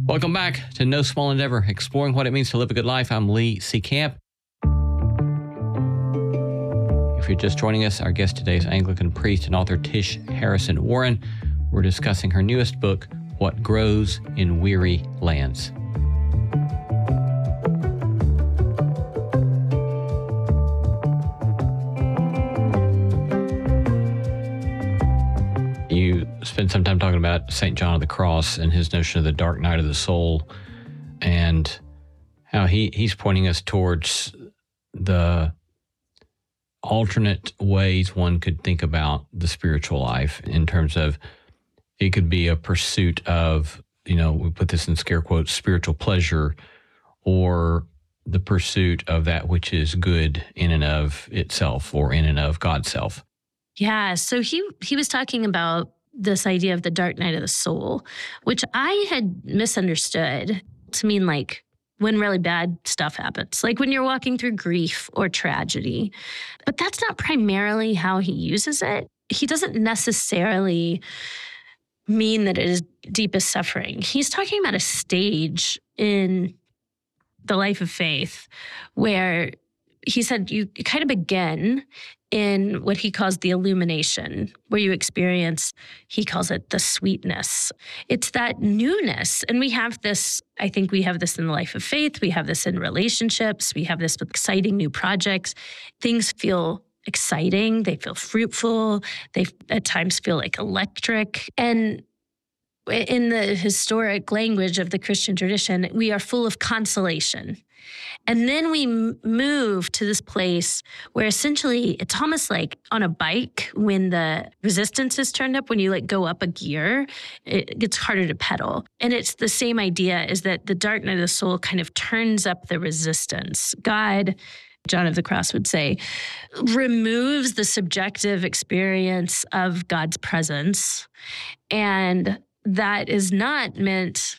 Welcome back to No Small Endeavor, exploring what it means to live a good life. I'm Lee C. Camp. If you're just joining us, our guest today is Anglican priest and author Tish Harrison Warren. We're discussing her newest book, What Grows in Weary Lands. You spent some time talking about St. John of the Cross and his notion of the dark night of the soul, and how he's pointing us towards the alternate ways one could think about the spiritual life, in terms of it could be a pursuit of, we put this in scare quotes, spiritual pleasure, or the pursuit of that which is good in and of itself, or in and of God's self. Yeah, so he was talking about this idea of the dark night of the soul, which I had misunderstood to mean like when really bad stuff happens, like when you're walking through grief or tragedy. But that's not primarily how he uses it. He doesn't necessarily mean that it is deepest suffering. He's talking about a stage in the life of faith where he said you kind of begin in what he calls the illumination, where you experience, he calls it the sweetness. It's that newness. And we have this, I think we have this in the life of faith. We have this in relationships. We have this with exciting new projects. Things feel exciting. They feel fruitful. They at times feel like electric. And in the historic language of the Christian tradition, we are full of consolation. And then we move to this place where essentially it's almost like on a bike when the resistance is turned up, when you go up a gear, it gets harder to pedal. And it's the same idea, is that the dark night of the soul kind of turns up the resistance. God, John of the Cross would say, removes the subjective experience of God's presence. And that is not meant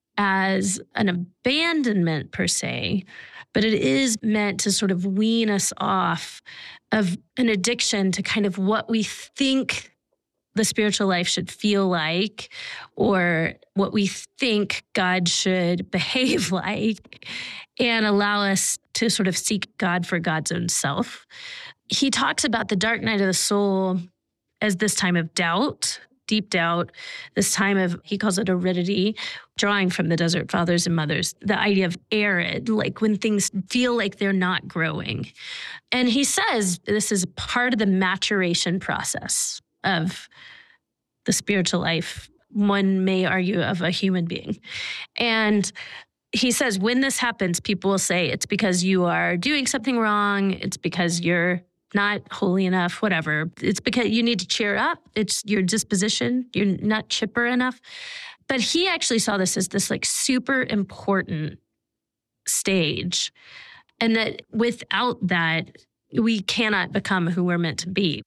as an abandonment per se, but it is meant to sort of wean us off of an addiction to kind of what we think the spiritual life should feel like, or what we think God should behave like, and allow us to sort of seek God for God's own self. He talks about the dark night of the soul as this time of doubt, deep doubt, this time of, he calls it aridity, drawing from the Desert Fathers and Mothers, the idea of arid, like when things feel like they're not growing. And he says this is part of the maturation process of the spiritual life, one may argue, of a human being. And he says when this happens, people will say it's because you are doing something wrong, it's because you're not holy enough, whatever. It's because you need to cheer up. It's your disposition. You're not chipper enough. But he actually saw this as this super important stage. And that without that, we cannot become who we're meant to be.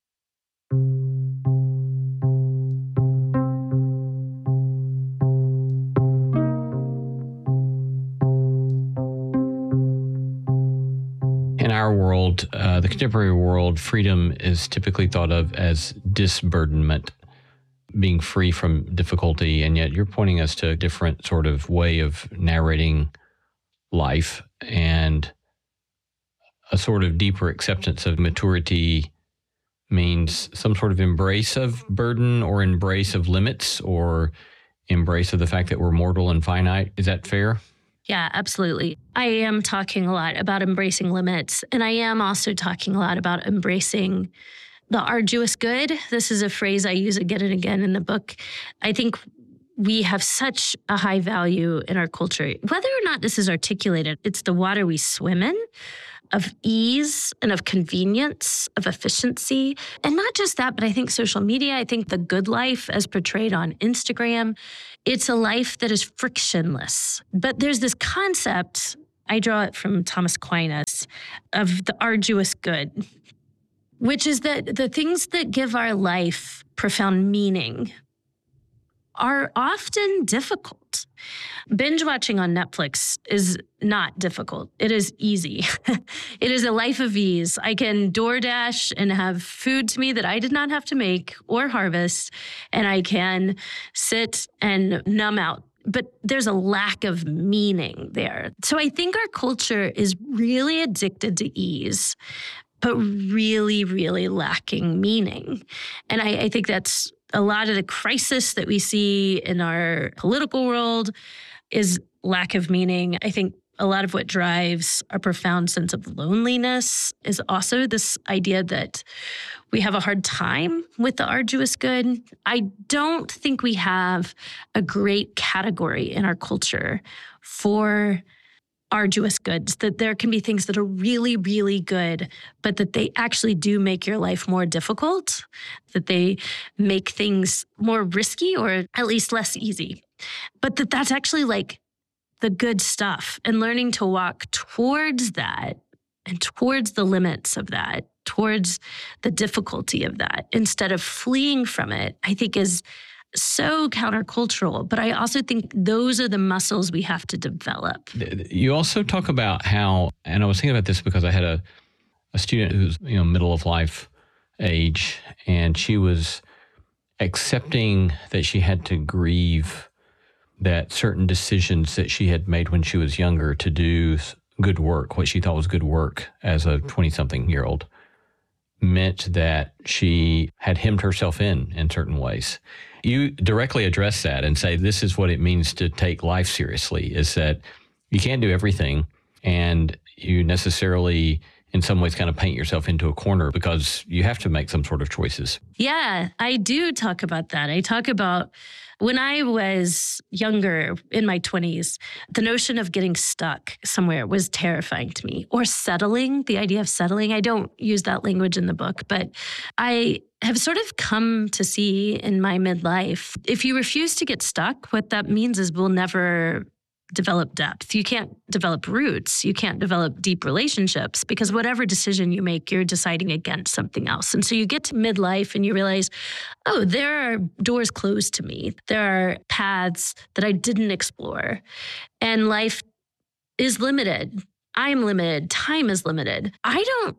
In our world, the contemporary world, freedom is typically thought of as disburdenment, being free from difficulty, and yet you're pointing us to a different sort of way of narrating life, and a sort of deeper acceptance of maturity means some sort of embrace of burden, or embrace of limits, or embrace of the fact that we're mortal and finite. Is that fair? Yeah, absolutely. I am talking a lot about embracing limits, and I am also talking a lot about embracing the arduous good. This is a phrase I use again and again in the book. I think we have such a high value in our culture, whether or not this is articulated. It's the water we swim in, of ease and of convenience, of efficiency. And not just that, but I think social media, I think the good life as portrayed on Instagram, it's a life that is frictionless. But there's this concept, I draw it from Thomas Aquinas, of the arduous good, which is that the things that give our life profound meaning are often difficult. Binge watching on Netflix is not difficult. It is easy. It is a life of ease. I can DoorDash and have food to me that I did not have to make or harvest, and I can sit and numb out but there's a lack of meaning there. So I think our culture is really addicted to ease, but really, really lacking meaning. And I think that's a lot of the crisis that we see in our political world is lack of meaning. I think a lot of what drives our profound sense of loneliness is also this idea that we have a hard time with the arduous good. I don't think we have a great category in our culture for arduous goods, that there can be things that are really, really good, but that they actually do make your life more difficult, that they make things more risky or at least less easy. But that's actually like the good stuff, and learning to walk towards that and towards the limits of that, towards the difficulty of that, instead of fleeing from it, I think is so countercultural. But I also think those are the muscles we have to develop. You also talk about how, and I was thinking about this because I had a student who's middle of life age, and she was accepting that she had to grieve that certain decisions that she had made when she was younger to do good work, what she thought was good work as a 20-something-year-old, meant that she had hemmed herself in certain ways. You directly address that and say this is what it means to take life seriously, is that you can't do everything, and you necessarily in some ways kind of paint yourself into a corner because you have to make some sort of choices. Yeah, I do talk about that. I talk about when I was younger, in my 20s, the notion of getting stuck somewhere was terrifying to me. Or settling, the idea of settling. I don't use that language in the book, but I have sort of come to see in my midlife, if you refuse to get stuck, what that means is we'll never develop depth. You can't develop roots. You can't develop deep relationships because whatever decision you make, you're deciding against something else. And so you get to midlife and you realize, oh, there are doors closed to me. There are paths that I didn't explore. And life is limited. I'm limited. Time is limited. I don't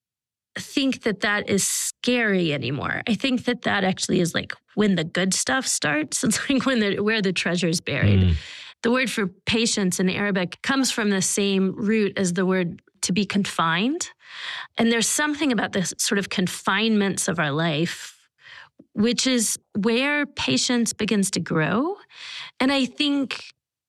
think that is scary anymore. I think that actually is like when the good stuff starts. It's like where the treasure is buried. The word for patience in Arabic comes from the same root as the word to be confined. And there's something about the sort of confinements of our life, which is where patience begins to grow. And I think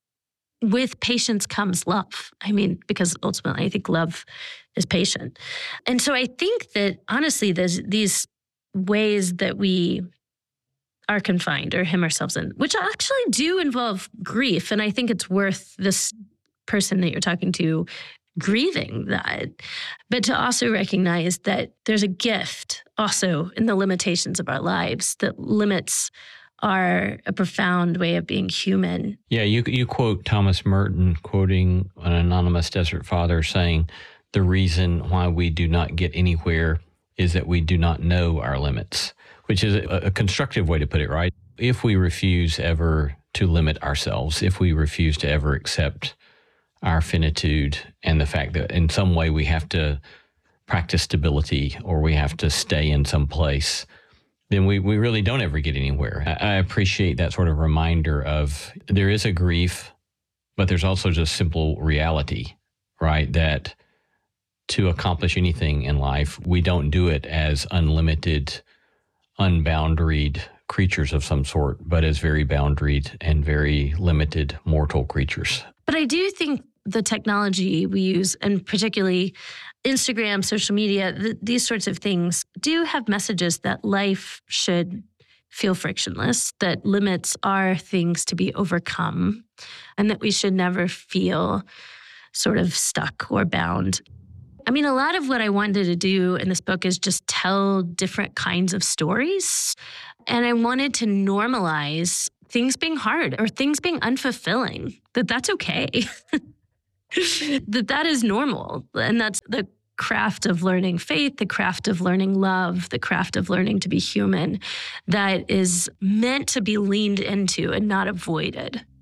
with patience comes love. I mean, because ultimately I think love is patient. And so I think that honestly, there's these ways that we are confined or hem ourselves in, which actually do involve grief. And I think it's worth this person that you're talking to grieving that, but to also recognize that there's a gift also in the limitations of our lives that limits are a profound way of being human. Yeah, you quote Thomas Merton quoting an anonymous desert father saying, the reason why we do not get anywhere is that we do not know our limits, which is a constructive way to put it, right? If we refuse ever to limit ourselves, if we refuse to ever accept our finitude and the fact that in some way we have to practice stability or we have to stay in some place, then we really don't ever get anywhere. I appreciate that sort of reminder of there is a grief, but there's also just simple reality, right? That to accomplish anything in life, we don't do it as unlimited, unboundaried creatures of some sort, but as very boundaried and very limited mortal creatures. But I do think the technology we use, and particularly Instagram, social media, these sorts of things do have messages that life should feel frictionless, that limits are things to be overcome, and that we should never feel sort of stuck or bound. I mean, a lot of what I wanted to do in this book is just tell different kinds of stories. And I wanted to normalize things being hard or things being unfulfilling, that's okay. that is normal. And that's the craft of learning faith, the craft of learning love, the craft of learning to be human that is meant to be leaned into and not avoided.